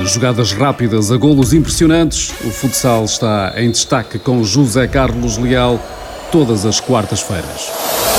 jogadas rápidas a golos impressionantes, o futsal está em destaque com José Carlos Leal todas as quartas-feiras.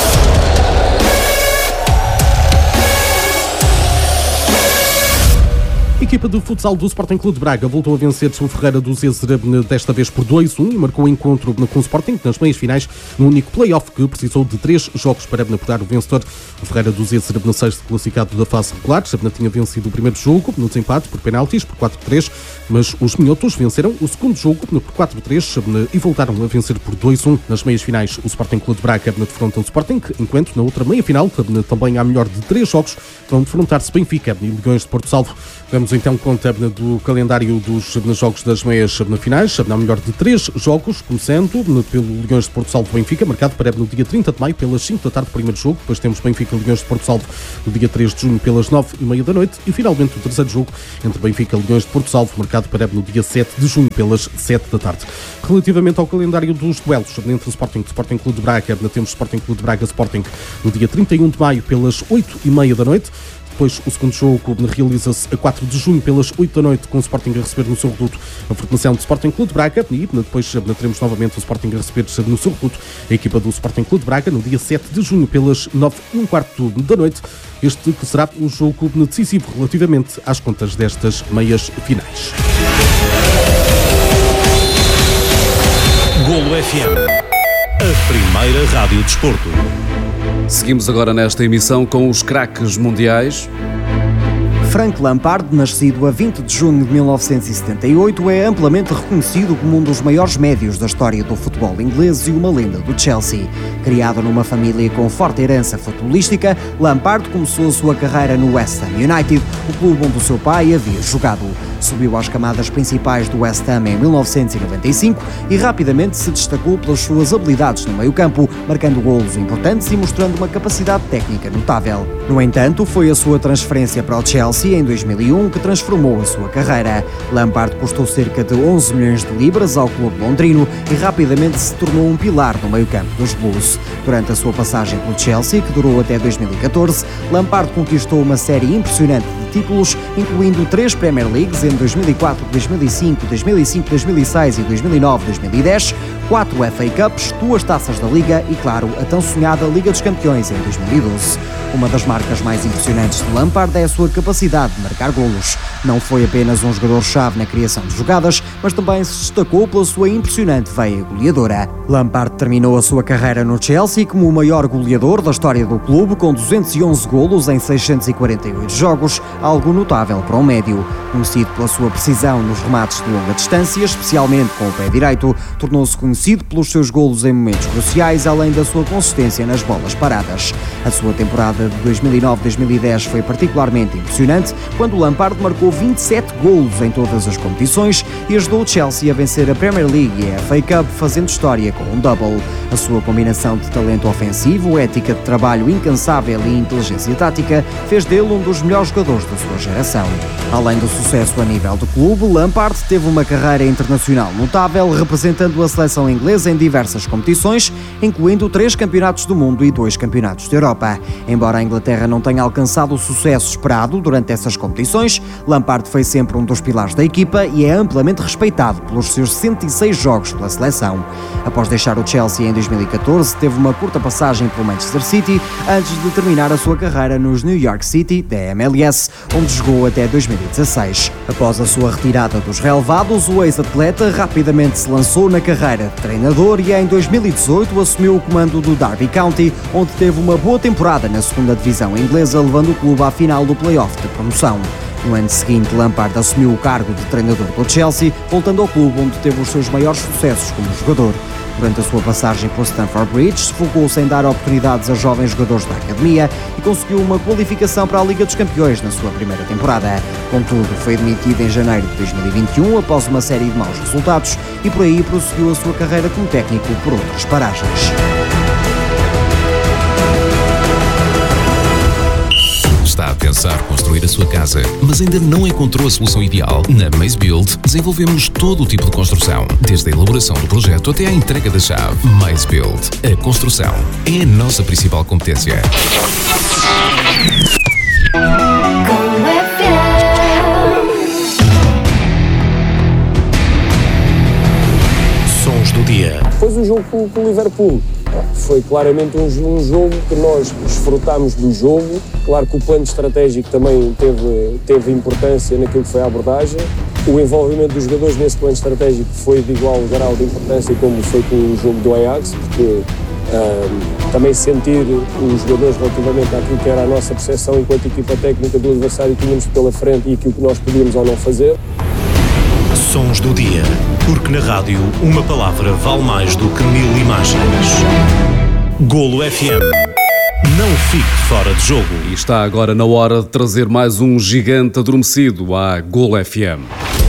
A equipa de futsal do Sporting Clube de Braga voltou a vencer o Ferreira do Zézer, desta vez por 2-1, e marcou o encontro com o Sporting nas meias finais, no único play-off que precisou de 3 jogos para apurar o vencedor. O Ferreira do Zézer, na sexto classificado da fase regular, tinha vencido o primeiro jogo no desempate por penaltis por 4-3, mas os minhotos venceram o segundo jogo por 4-3 e voltaram a vencer por 2-1. Nas meias finais, o Sporting Clube de Braga defronta o Sporting, enquanto na outra meia-final, também há melhor de 3 jogos, vão defrontar-se Benfica e Leões de Porto Salvo. Vamos então conta do calendário dos jogos das meias finais, há melhor de 3 jogos, começando pelo Leões de Porto Salvo Benfica, marcado para no dia 30 de maio, pelas 5 da tarde, primeiro jogo. Depois temos Benfica e Leões de Porto Salvo no dia 3 de junho, pelas 9h30 da noite. E finalmente o terceiro jogo entre Benfica e Leões de Porto Salvo, marcado para no dia 7 de junho, pelas 7 da tarde. Relativamente ao calendário dos duelos entre o Sporting Clube de Braga, temos Sporting Clube de Braga Sporting no dia 31 de maio, pelas 8h30 da noite. Depois o segundo jogo realiza-se a 4 de junho pelas 8 da noite, com o Sporting a receber no seu reduto a formação do Sporting Clube de Braga, e depois teremos novamente o Sporting a receber no seu reduto a equipa do Sporting Clube de Braga no dia 7 de junho pelas 9h15 da noite. Este que será o jogo decisivo relativamente às contas destas meias finais. Golo FM, a primeira rádio desporto. Seguimos agora nesta emissão com os craques mundiais. Frank Lampard, nascido a 20 de junho de 1978, é amplamente reconhecido como um dos maiores médios da história do futebol inglês e uma lenda do Chelsea. Criado numa família com forte herança futebolística, Lampard começou a sua carreira no West Ham United, o clube onde o seu pai havia jogado. Subiu às camadas principais do West Ham em 1995 e rapidamente se destacou pelas suas habilidades no meio-campo, marcando golos importantes e mostrando uma capacidade técnica notável. No entanto, foi a sua transferência para o Chelsea em 2001 que transformou a sua carreira. Lampard custou cerca de 11 milhões de libras ao clube londrino e rapidamente se tornou um pilar no meio-campo dos Blues. Durante a sua passagem pelo Chelsea, que durou até 2014, Lampard conquistou uma série impressionante de títulos, incluindo 3 Premier Leagues em 2004, 2005, 2006 e 2009-2010, 4 FA Cups, 2 taças da Liga e, claro, a tão sonhada Liga dos Campeões em 2012. Uma das marcas mais impressionantes de Lampard é a sua capacidade de marcar golos. Não foi apenas um jogador-chave na criação de jogadas, mas também se destacou pela sua impressionante veia goleadora. Lampard terminou a sua carreira no Chelsea como o maior goleador da história do clube, com 211 golos em 648 jogos, algo notável para um médio. Conhecido pela sua precisão nos remates de longa distância, especialmente com o pé direito, tornou-se conhecido pelos seus golos em momentos cruciais, além da sua consistência nas bolas paradas. A sua temporada de 2009-2010 foi particularmente impressionante, quando Lampard marcou 27 golos em todas as competições e ajudou o Chelsea a vencer a Premier League e a FA Cup, fazendo história com um double. A sua combinação de talento ofensivo, ética de trabalho incansável e inteligência tática fez dele um dos melhores jogadores da sua geração. Além do sucesso a nível de clube, Lampard teve uma carreira internacional notável, representando a seleção inglesa em diversas competições, incluindo 3 campeonatos do mundo e 2 campeonatos da Europa. Embora a Inglaterra não tenha alcançado o sucesso esperado durante essas competições, Lampard foi sempre um dos pilares da equipa e é amplamente respeitado pelos seus 106 jogos pela seleção. Após deixar o Chelsea em 2014, teve uma curta passagem pelo Manchester City, antes de terminar a sua carreira nos New York City, da MLS, onde jogou até 2016. Após a sua retirada dos relevados, o ex-atleta rapidamente se lançou na carreira de treinador e em 2018 assumiu o comando do Derby County, onde teve uma boa temporada na segunda divisão inglesa, levando o clube à final do play-off de promoção. No ano seguinte, Lampard assumiu o cargo de treinador do Chelsea, voltando ao clube onde teve os seus maiores sucessos como jogador. Durante a sua passagem pelo Stamford Bridge, focou-se em dar oportunidades a jovens jogadores da academia e conseguiu uma qualificação para a Liga dos Campeões na sua primeira temporada. Contudo, foi demitido em janeiro de 2021 após uma série de maus resultados e por aí prosseguiu a sua carreira como técnico por outras paragens. Está a pensar construir a sua casa, mas ainda não encontrou a solução ideal? Na Maze Build, desenvolvemos todo o tipo de construção, desde a elaboração do projeto até à entrega da chave. Maze Build. A construção é a nossa principal competência. com o Liverpool. Foi claramente um jogo que nós desfrutámos do jogo. Claro que o plano estratégico também teve importância naquilo que foi a abordagem. O envolvimento dos jogadores nesse plano estratégico foi de igual grau de importância como foi com o jogo do Ajax, porque também sentir os jogadores relativamente àquilo que era a nossa percepção enquanto equipa técnica do adversário que tínhamos pela frente e aquilo que nós podíamos ou não fazer. Sons do dia, porque na rádio uma palavra vale mais do que 1000 imagens. Golo FM. Não fique fora de jogo. E está agora na hora de trazer mais um gigante adormecido à Golo FM.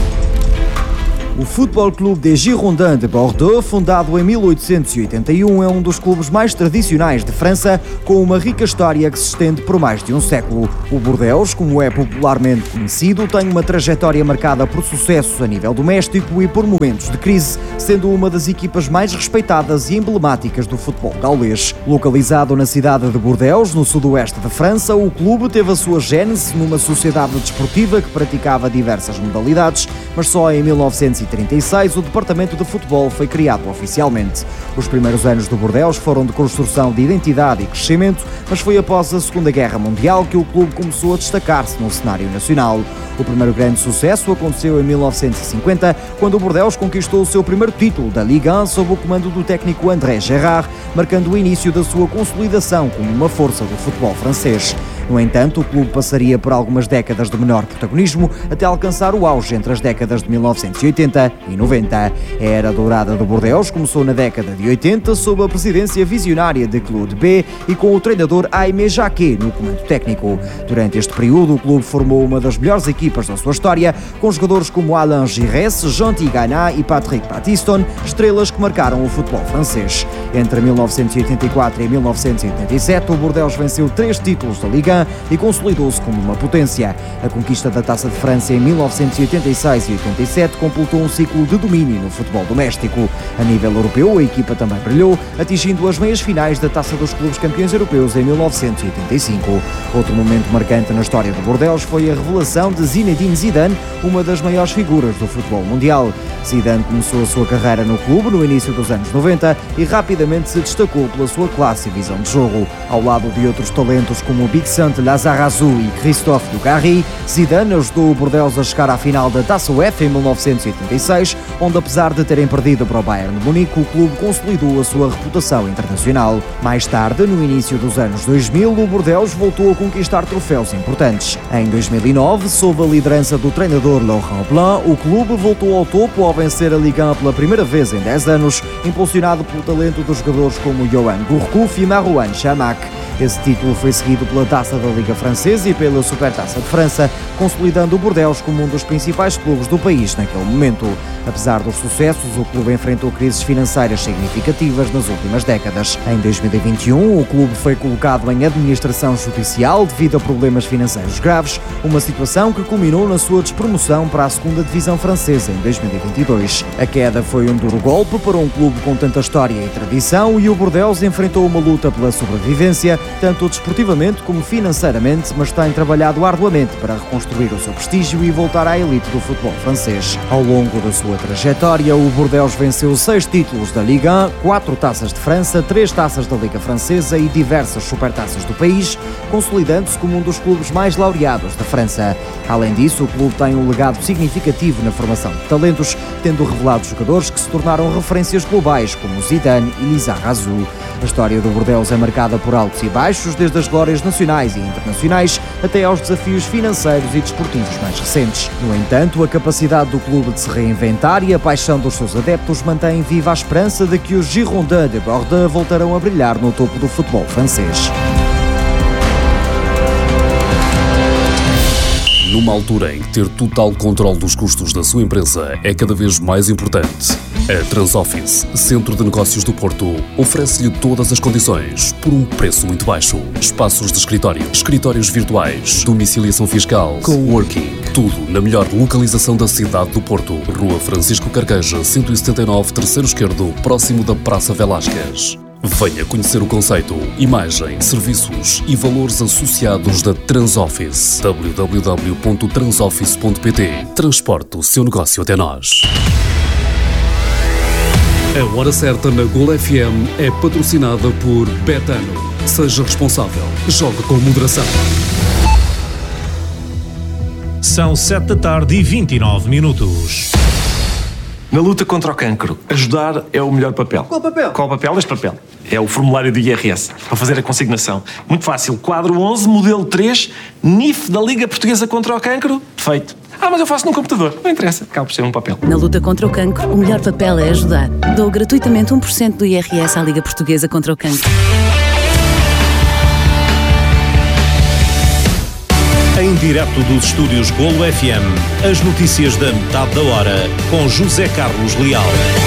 O Football Club des Girondins de Bordeaux, fundado em 1881, é um dos clubes mais tradicionais de França, com uma rica história que se estende por mais de um século. O Bordeaux, como é popularmente conhecido, tem uma trajetória marcada por sucessos a nível doméstico e por momentos de crise, sendo uma das equipas mais respeitadas e emblemáticas do futebol gaulês. Localizado na cidade de Bordeaux, no sudoeste da França, o clube teve a sua gênese numa sociedade desportiva que praticava diversas modalidades, mas só em 1936 o departamento de futebol foi criado oficialmente. Os primeiros anos do Bordeaux foram de construção de identidade e crescimento, mas foi após a Segunda Guerra Mundial que o clube começou a destacar-se no cenário nacional. O primeiro grande sucesso aconteceu em 1950, quando o Bordeaux conquistou o seu primeiro título da Ligue 1 sob o comando do técnico André Gérard, marcando o início da sua consolidação como uma força do futebol francês. No entanto, o clube passaria por algumas décadas de menor protagonismo até alcançar o auge entre as décadas de 1980 e 90. A era dourada do Bordeaux começou na década de 80 sob a presidência visionária de Claude B e com o treinador Aimé Jacquet no comando técnico. Durante este período, o clube formou uma das melhores equipas da sua história, com jogadores como Alain Giresse, Jean Tigana e Patrick Battiston, estrelas que marcaram o futebol francês. Entre 1984 e 1987, o Bordeaux venceu 3 títulos da Ligue 1 e consolidou-se como uma potência. A conquista da Taça de França em 1986 e 87 completou um ciclo de domínio no futebol doméstico. A nível europeu, a equipa também brilhou, atingindo as meias finais da Taça dos Clubes Campeões Europeus em 1985. Outro momento marcante na história do Bordeaux foi a revelação de Zinedine Zidane, uma das maiores figuras do futebol mundial. Zidane começou a sua carreira no clube no início dos anos 90 e rapidamente se destacou pela sua classe e visão de jogo. Ao lado de outros talentos como Bixente Lizarazu e Christophe Dugarry, Zidane ajudou o Bordeaux a chegar à final da Taça UEFA em 1986, onde apesar de terem perdido para o Bayern de Munique, o clube consolidou a sua reputação internacional. Mais tarde, no início dos anos 2000, o Bordeaux voltou a conquistar troféus importantes. Em 2009, sob a liderança do treinador Laurent Blanc, o clube voltou ao topo ao vencer a Ligue 1 pela primeira vez em 10 anos, impulsionado pelo talento dos jogadores como Johan Gourcuff e Marouane Chamakh. Esse título foi seguido pela Taça da Liga Francesa e pela Supertaça de França, consolidando o Bordeaux como um dos principais clubes do país naquele momento. Apesar dos sucessos, o clube enfrentou crises financeiras significativas nas últimas décadas. Em 2021, o clube foi colocado em administração judicial devido a problemas financeiros graves, uma situação que culminou na sua despromoção para a segunda divisão francesa em 2022. A queda foi um duro golpe para um clube com tanta história e tradição e o Bordeaux enfrentou uma luta pela sobrevivência, tanto desportivamente como financeiramente, mas tem trabalhado arduamente para reconstruir o seu prestígio e voltar à elite do futebol francês. Ao longo da sua trajetória, o Bordeaux venceu 6 títulos da Ligue 1, 4 taças de França, 3 taças da Liga Francesa e diversas supertaças do país, consolidando-se como um dos clubes mais laureados da França. Além disso, o clube tem um legado significativo na formação de talentos, tendo revelado jogadores que se tornaram referências globais, como Zidane e Lizarazu. A história do Bordeaux é marcada por altos e baixos, desde as glórias nacionais e internacionais até aos desafios financeiros e desportivos mais recentes. No entanto, a capacidade do clube de se reinventar e a paixão dos seus adeptos mantém viva a esperança de que os Girondins de Bordeaux voltarão a brilhar no topo do futebol francês. Numa altura em que ter total controle dos custos da sua empresa é cada vez mais importante, a Transoffice, Centro de Negócios do Porto, oferece-lhe todas as condições por um preço muito baixo. Espaços de escritório, escritórios virtuais, domiciliação fiscal, coworking, tudo na melhor localização da cidade do Porto. Rua Francisco Carqueja, 179, terceiro esquerdo, próximo da Praça Velásquez. Venha conhecer o conceito, imagem, serviços e valores associados da Transoffice. www.transoffice.pt. Transporte o seu negócio até nós. A Hora Certa na Golo FM é patrocinada por Betano. Seja responsável. Jogue com moderação. São 7h29. Na luta contra o cancro, ajudar é o melhor papel. Qual papel? Qual papel? Este papel. É o formulário do IRS, para fazer a consignação. Muito fácil. Quadro 11, modelo 3, NIF da Liga Portuguesa contra o Cancro. Feito. Mas eu faço no computador. Não interessa. Acaba por ser um papel. Na luta contra o cancro, o melhor papel é ajudar. Dou gratuitamente 1% do IRS à Liga Portuguesa contra o Cancro. Em direto dos estúdios Golo FM, as notícias da metade da hora, com José Carlos Leal.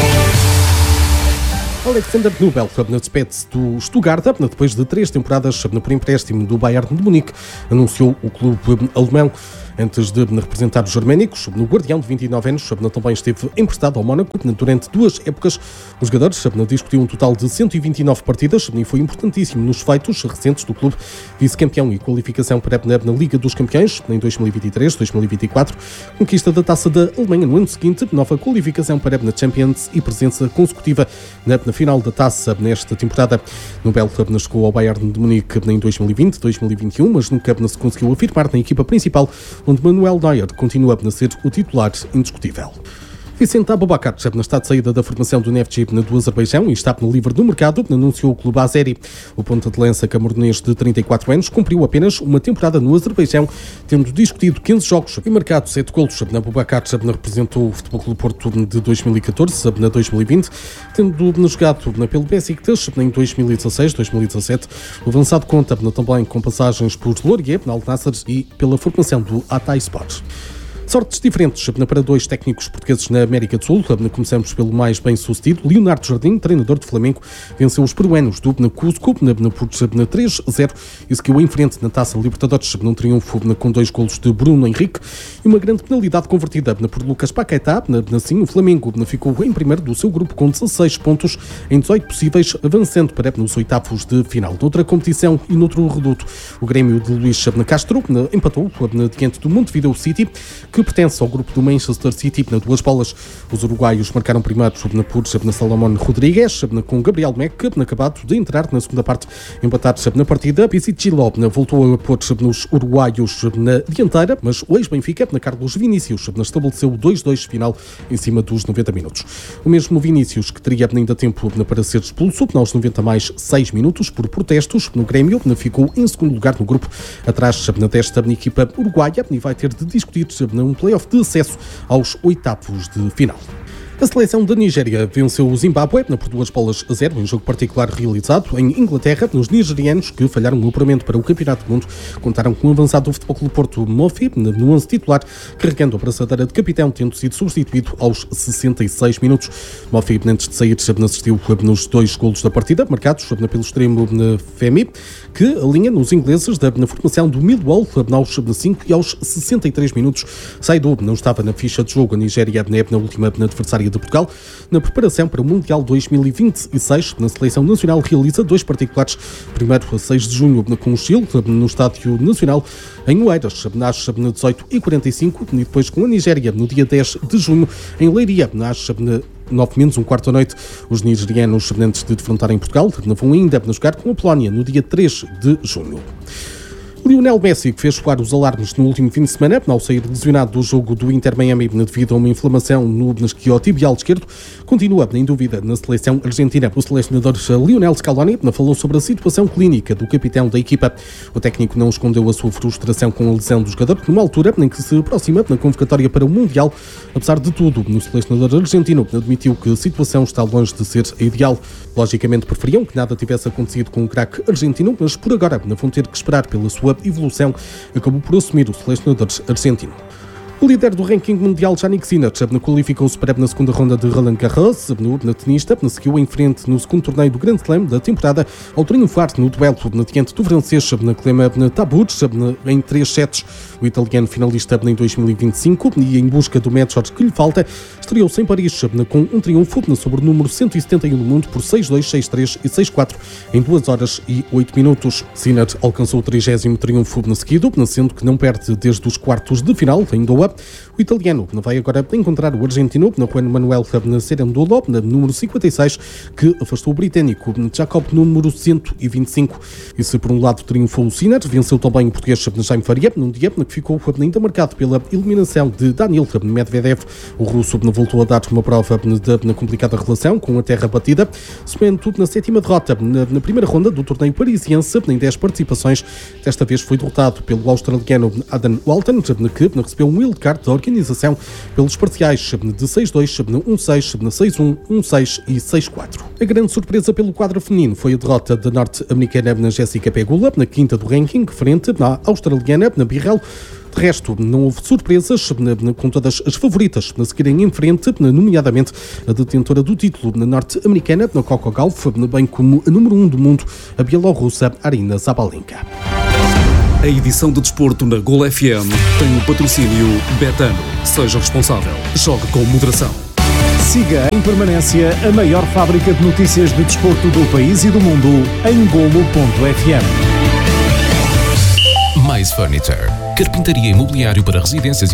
Alexander Nubel despede-se do Stuttgart depois de 3 temporadas por empréstimo do Bayern de Munique, anunciou o clube alemão. Antes de representar os germânicos, o guardião de 29 anos também esteve emprestado ao Mónaco durante 2 épocas. Os jogadores discutiu um total de 129 partidas e foi importantíssimo nos feitos recentes do clube, vice-campeão e qualificação para na Liga dos Campeões em 2023-2024, conquista da Taça da Alemanha no ano seguinte, nova qualificação para na Champions e presença consecutiva na final da Taça nesta temporada. Nubel chegou ao Bayern de Munique em 2020-2021, mas nunca se conseguiu afirmar na equipa principal, onde Manuel Neuer continua a ser o titular indiscutível. Vicente Aboubakar está de saída da formação do Neftchi do Azerbaijão e está no livre do mercado, anunciou o clube azeri. O ponta de lança camerunês de 34 anos cumpriu apenas uma temporada no Azerbaijão, tendo discutido 15 jogos e marcado 7 golos. Aboubakar representou o Futebol Clube Porto de 2014 a 2020, tendo jogado pelo Besiktas em 2016-2017. O avançado conta também com passagens por Lorient, Al Nassr e pela formação do Hatay Sport. Sortes diferentes para 2 técnicos portugueses na América do Sul. Começamos pelo mais bem-sucedido. Leonardo Jardim, treinador de Flamengo, venceu os peruanos do Cusco por 3-0 e seguiu em frente na Taça Libertadores num triunfo com 2 golos de Bruno Henrique e uma grande penalidade convertida por Lucas Paquetá. Assim, o Flamengo ficou em primeiro do seu grupo com 16 pontos em 18 possíveis, avançando para os oitavos de final. Noutra competição e noutro reduto, o Grêmio de Luís Castro empatou diante do Montevideo City, que pertence ao grupo do Manchester City. Na 2 bolas, os uruguaios marcaram primeiro por Salomón Rodríguez, com Gabriel Meck, acabado de entrar na segunda parte, empatar na partida. Pichichilo voltou a pôr nos uruguaios na dianteira, mas o ex-Benfica, Carlos Vinícius, estabeleceu o 2-2 final em cima dos 90 minutos. O mesmo Vinícius, que teria ainda tempo para ser expulso, aos 90 mais 6 minutos, por protestos no Grêmio, ficou em segundo lugar no grupo, atrás desta equipa uruguaia, e vai ter de discutir um play-off de acesso aos oitavos de final. A seleção da Nigéria venceu o Zimbábue por 2-0 em jogo particular realizado em Inglaterra. Os nigerianos, que falharam o apuramento para o Campeonato do Mundo, contaram com o avançado do Futebol Clube Porto, Mofi, no 11 titular, carregando a braçadeira de capitão, tendo sido substituído aos 66 minutos. Mofi, antes de sair, assistiu nos 2 golos da partida, marcados pelo extremo Femi, que alinha nos ingleses na formação do Millwall aos 5 e aos 63 minutos. Saidu não estava na ficha de jogo. A Nigéria na última adversária de Portugal. Na preparação para o Mundial 2026, na Seleção Nacional realiza 2 particulares. Primeiro, a 6 de junho, com o Chile, no Estádio Nacional, em Oeiras, às 18h45, e depois com a Nigéria, no dia 10 de junho, em Leiria, às 9:15 da noite. Os nigerianos, antes de defrontarem Portugal, vão ainda jogar com a Polónia, no dia 3 de junho. Lionel Messi, que fez soar os alarmes no último fim de semana, ao sair lesionado do jogo do Inter Miami devido a uma inflamação no isquiotibial esquerdo, continua em dúvida na seleção argentina. O selecionador Lionel Scaloni falou sobre a situação clínica do capitão da equipa. O técnico não escondeu a sua frustração com a lesão do jogador, numa altura em que se aproxima na convocatória para o Mundial. Apesar de tudo, o selecionador argentino admitiu que a situação está longe de ser a ideal. Logicamente preferiam que nada tivesse acontecido com o craque argentino, mas por agora vão ter que esperar pela sua evolução, acabou por assumir o selecionador argentino. O líder do ranking mundial, Jannik Sinner, qualificou-se para na segunda ronda de Roland Garros. O tenista seguiu em frente no segundo torneio do Grand Slam da temporada, ao triunfar no duelo diante do francês Clément Tabour em 3 sets. O italiano, finalista em 2025 e em busca do Major que lhe falta, estreou-se em Paris com um triunfo sobre o número 171 do mundo por 6-2, 6-3 e 6-4 em 2 horas e 8 minutos. Sinner alcançou o 30º triunfo seguido, sendo que não perde desde os quartos de final em Doha. Lisboa. O italiano vai agora encontrar o argentino Juan Manuel Cerundolo, número 56, que afastou o britânico Jacob, número 125. E se por um lado triunfou o Sinner, venceu também o português Jaime Faria, num dia que ficou ainda marcado pela eliminação de Daniil Medvedev. O russo voltou a dar uma prova na complicada relação com a terra batida, somando na 7ª derrota na primeira ronda do torneio parisiense, em 10 participações. Desta vez foi derrotado pelo australiano Adam Walton, que recebeu um wildcard da organização pelos parciais de 6-2, 1-6, 6-1, 1-6 e 6-4. A grande surpresa pelo quadro feminino foi a derrota da norte-americana Jessica Pegula, na 5ª do ranking, frente à australiana Birrell. De resto, não houve surpresas, com todas as favoritas a seguirem em frente, nomeadamente a detentora do título norte-americana, na Coco Gauff, bem como a número 1 do mundo, a bielorrussa Arina Zabalenka. A edição de desporto na Golo FM tem o patrocínio Betano. Seja responsável. Jogue com moderação. Siga em permanência a maior fábrica de notícias de desporto do país e do mundo em golo.fm. Mais Furniture. Carpintaria imobiliário para residências e